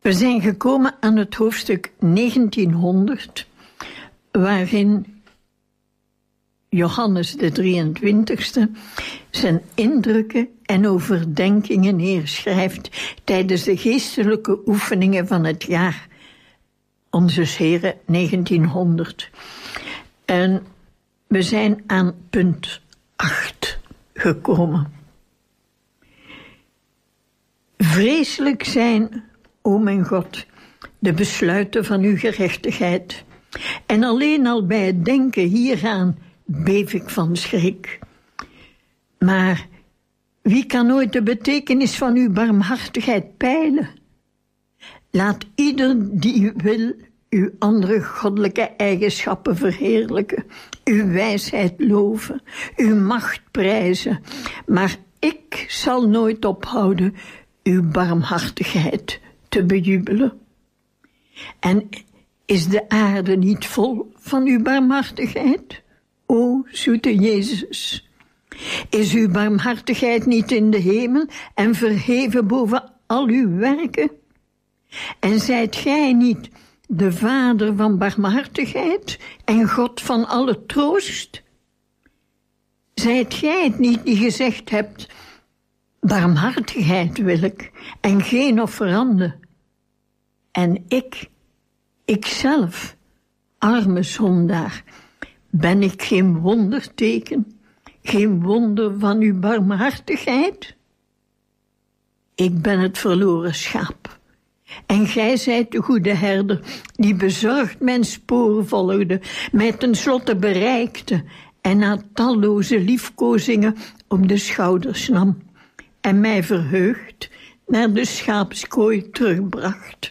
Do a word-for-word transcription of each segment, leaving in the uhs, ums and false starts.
We zijn gekomen aan het hoofdstuk negentienhonderd, waarin Johannes de drieëntwintigste zijn indrukken en overdenkingen neerschrijft tijdens de geestelijke oefeningen van het jaar Onzes Heren negentienhonderd. En we zijn aan punt acht gekomen. Vreselijk zijn, o mijn God, de besluiten van uw gerechtigheid. En alleen al bij het denken hieraan beef ik van schrik. Maar wie kan ooit de betekenis van uw barmhartigheid peilen? Laat ieder die wil uw andere goddelijke eigenschappen verheerlijken, uw wijsheid loven, uw macht prijzen. Maar ik zal nooit ophouden uw barmhartigheid te bejubelen. En is de aarde niet vol van uw barmhartigheid? O zoete Jezus, is uw barmhartigheid niet in de hemel en verheven boven al uw werken? En zijt gij niet de Vader van barmhartigheid en God van alle troost? Zijt gij het niet die gezegd hebt, barmhartigheid wil ik en geen offerande? En ik, ikzelf, arme zondaar, ben ik geen wonderteken, geen wonder van uw barmhartigheid? Ik ben het verloren schaap. En gij zijt de goede herder, die bezorgd mijn sporen volgde, mij tenslotte bereikte en na talloze liefkozingen op de schouders nam en mij verheugd naar de schaapskooi terugbracht.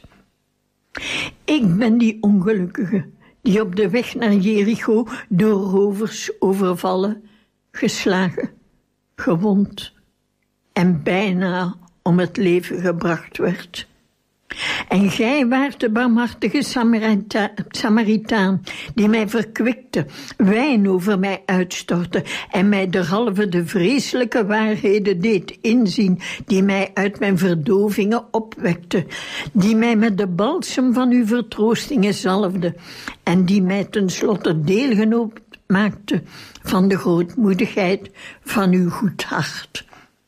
Ik ben die ongelukkige, die op de weg naar Jericho door rovers overvallen, geslagen, gewond en bijna om het leven gebracht werd. En gij waart de barmhartige Samarita- Samaritaan, die mij verkwikte, wijn over mij uitstortte en mij derhalve de vreselijke waarheden deed inzien, die mij uit mijn verdovingen opwekte, die mij met de balsem van uw vertroostingen zalfde en die mij tenslotte deelgenoot maakte van de grootmoedigheid van uw goed hart.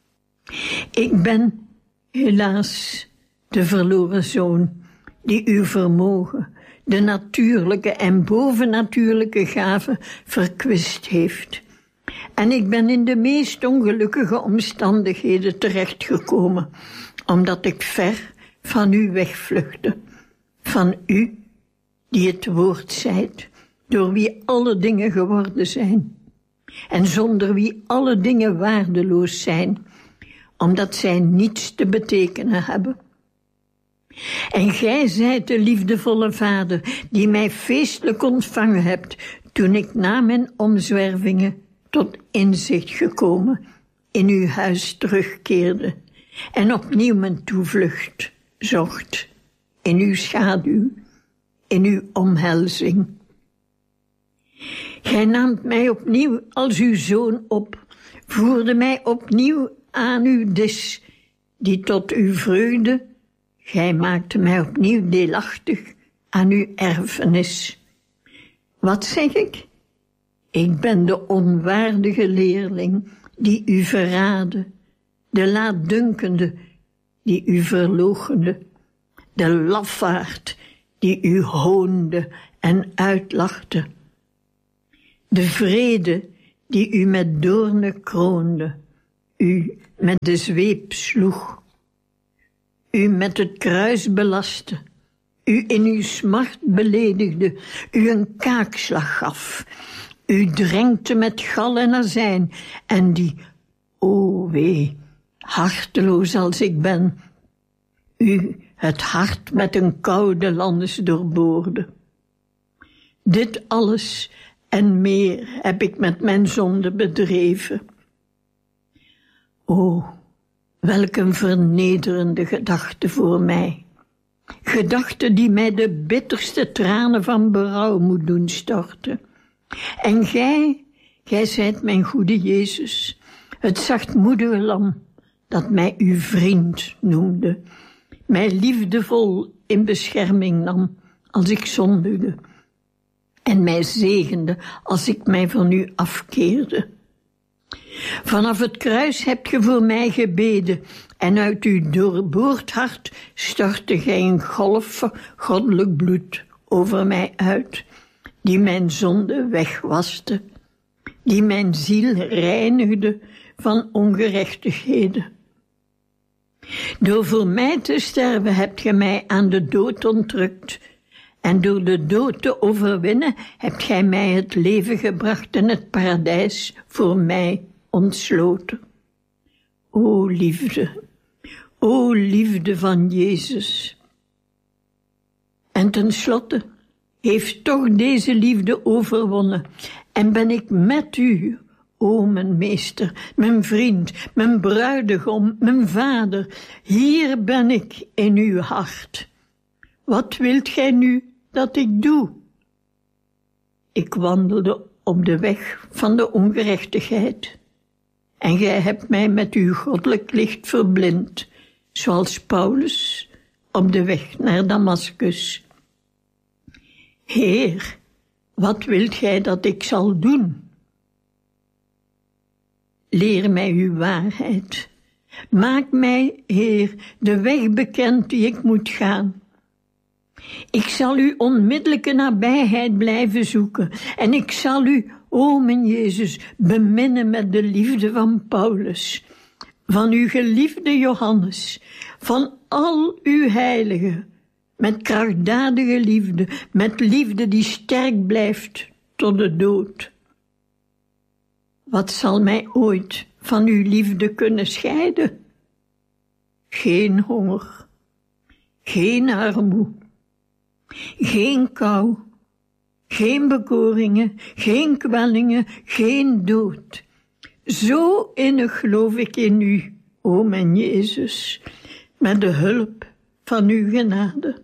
Ik ben helaas de verloren zoon, die uw vermogen, de natuurlijke en bovennatuurlijke gaven verkwist heeft. En ik ben in de meest ongelukkige omstandigheden terechtgekomen, omdat ik ver van u wegvluchtte, van u, die het woord zijt, door wie alle dingen geworden zijn, en zonder wie alle dingen waardeloos zijn, omdat zij niets te betekenen hebben. En gij zijt de liefdevolle Vader, die mij feestelijk ontvangen hebt, toen ik na mijn omzwervingen tot inzicht gekomen in uw huis terugkeerde en opnieuw mijn toevlucht zocht in uw schaduw, in uw omhelzing. Gij naamt mij opnieuw als uw zoon op, voerde mij opnieuw aan uw dis, die tot uw vreugde, gij maakte mij opnieuw deelachtig aan uw erfenis. Wat zeg ik? Ik ben de onwaardige leerling die u verraadde, de laatdunkende die u verloochende, de lafaard die u hoonde en uitlachte, de vrede die u met doornen kroonde, u met de zweep sloeg, u met het kruis belastte, u in uw smart beledigde, u een kaakslag gaf, u drenkte met gal en azijn, en die, o wee, harteloos als ik ben, u het hart met een koude landes doorboorde. Dit alles en meer heb ik met mijn zonde bedreven. O, welk een vernederende gedachte voor mij. Gedachte die mij de bitterste tranen van berouw moet doen storten. En gij, gij zijt mijn goede Jezus, het zachtmoedige lam dat mij uw vriend noemde, mij liefdevol in bescherming nam als ik zondigde en mij zegende als ik mij van u afkeerde. Vanaf het kruis hebt ge voor mij gebeden en uit uw doorboord hart stortte gij een golf goddelijk bloed over mij uit, die mijn zonde wegwaste, die mijn ziel reinigde van ongerechtigheden. Door voor mij te sterven hebt gij mij aan de dood ontrukt, en door de dood te overwinnen hebt gij mij het leven gebracht en het paradijs voor mij ontsloten. O liefde, o liefde van Jezus. En tenslotte heeft toch deze liefde overwonnen en ben ik met u, o mijn meester, mijn vriend, mijn bruidegom, mijn vader. Hier ben ik in uw hart. Wat wilt gij nu dat ik doe? Ik wandelde op de weg van de ongerechtigheid en gij hebt mij met uw goddelijk licht verblind, zoals Paulus op de weg naar Damaskus. Heer, wat wilt gij dat ik zal doen? Leer mij uw waarheid. Maak mij, Heer, de weg bekend die ik moet gaan. Ik zal uw onmiddellijke nabijheid blijven zoeken en ik zal u, o mijn Jezus, beminnen met de liefde van Paulus, van uw geliefde Johannes, van al uw heiligen, met krachtdadige liefde, met liefde die sterk blijft tot de dood. Wat zal mij ooit van uw liefde kunnen scheiden? Geen honger, geen armoede, geen kou, geen bekoringen, geen kwellingen, geen dood. Zo innig geloof ik in u, o mijn Jezus, met de hulp van uw genade.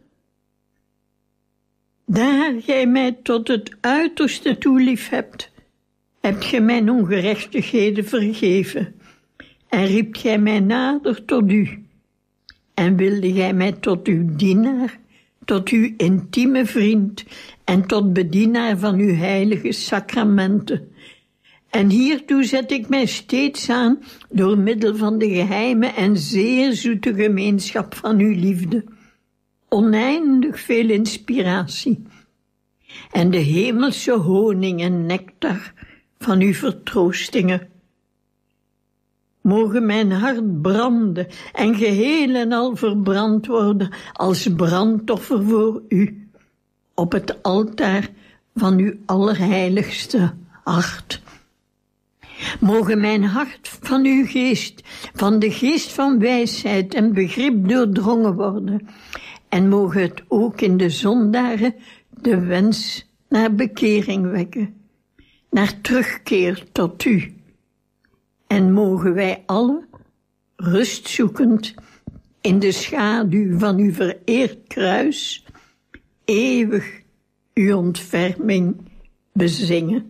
Daar gij mij tot het uiterste toe lief hebt, hebt gij mijn ongerechtigheden vergeven en riept gij mij nader tot u en wilde gij mij tot uw dienaar, tot uw intieme vriend en tot bedienaar van uw heilige sacramenten. En hiertoe zet ik mij steeds aan door middel van de geheime en zeer zoete gemeenschap van uw liefde, oneindig veel inspiratie en de hemelse honing en nectar van uw vertroostingen. Mogen mijn hart branden en geheel en al verbrand worden als brandoffer voor u, op het altaar van uw allerheiligste hart. Mogen mijn hart van uw geest, van de geest van wijsheid en begrip doordrongen worden, en mogen het ook in de zondaren de wens naar bekering wekken, naar terugkeer tot u. En mogen wij alle, rustzoekend in de schaduw van uw vereerd kruis, eeuwig uw ontferming bezingen.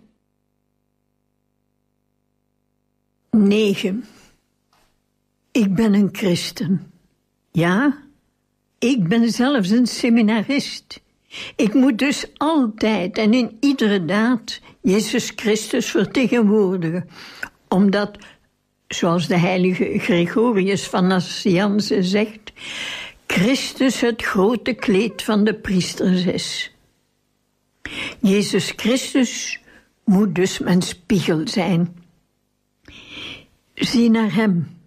negen. Ik ben een christen. Ja, ik ben zelfs een seminarist. Ik moet dus altijd en in iedere daad Jezus Christus vertegenwoordigen, omdat, zoals de heilige Gregorius van Nazianze zegt, Christus het grote kleed van de priesters is. Jezus Christus moet dus mijn spiegel zijn. Zie naar hem,